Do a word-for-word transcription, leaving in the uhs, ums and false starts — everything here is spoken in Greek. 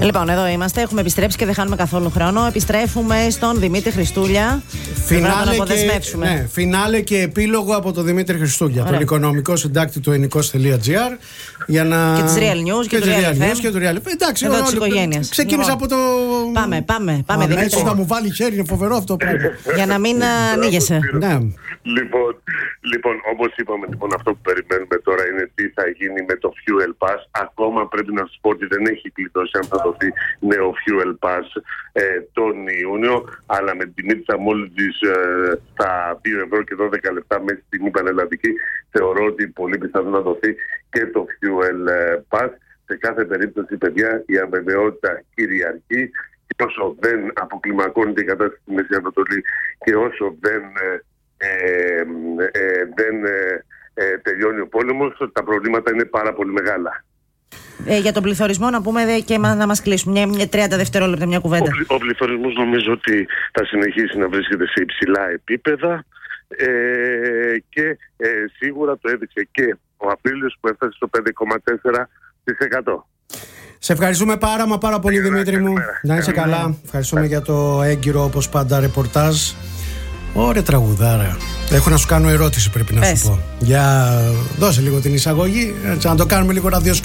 Λοιπόν, εδώ είμαστε. Έχουμε επιστρέψει και δεν χάνουμε καθόλου χρόνο. Επιστρέφουμε στον Δημήτρη Χριστούλια. Φινάλε και, ναι, φινάλε και επίλογο από τον Δημήτρη Χριστούλια. Τον οικονομικό συντάκτη του ενικός τελεία τζι άρ. Για να... Και τη Real News και, και του Real News και του Real. Εντάξει, εδώ τη οικογένεια. Ξεκίνησα λοιπόν. από το. Πάμε, πάμε. πάμε Α, έτσι να μου βάλει χέρι, είναι φοβερό αυτό το πράγμα. Για να μην ανοίγεσαι. Ναι. Λοιπόν, λοιπόν όπως είπαμε, λοιπόν, αυτό που περιμένουμε τώρα είναι τι θα γίνει με το Fuel Pass. Ακόμα πρέπει να σας πω ότι δεν έχει κλειδώσει αν θα δοθεί νέο Fuel Pass ε, τον Ιούνιο, αλλά με την τιμή της αμόλυντης ε, στα δύο ευρώ και δώδεκα λεπτά μέσα στην τιμή πανελλαδική, θεωρώ ότι πολύ πιθανό να δοθεί και το Fuel Pass. Σε κάθε περίπτωση, παιδιά, η αβεβαιότητα κυριαρχεί. Και όσο δεν αποκλιμακώνεται η κατάσταση στη Μέση Ανατολή και όσο δεν, ε, ε, ε, δεν ε, ε, τελειώνει ο πόλεμος, τα προβλήματα είναι πάρα πολύ μεγάλα. Ε, για τον πληθωρισμό να πούμε και να μας κλείσουμε μια, μια τριάντα δευτερόλεπτα μια κουβέντα. Ο, ο πληθωρισμός νομίζω ότι θα συνεχίσει να βρίσκεται σε υψηλά επίπεδα ε, και ε, σίγουρα το έδειξε και ο Απρίλιος που έφτασε στο πέντε κόμμα τέσσερα τοις εκατό. Σε ευχαριστούμε πάρα μα πάρα πολύ, Δημήτρη μου. Να είσαι καλά. Ευχαριστούμε για το έγκυρο, όπως πάντα, ρεπορτάζ. Ωραία τραγουδάρα. Έχω να σου κάνω ερώτηση, πρέπει να Πες. σου πω. Για δώσε λίγο την εισαγωγή, έτσι, να το κάνουμε λίγο ραδιοσκευή.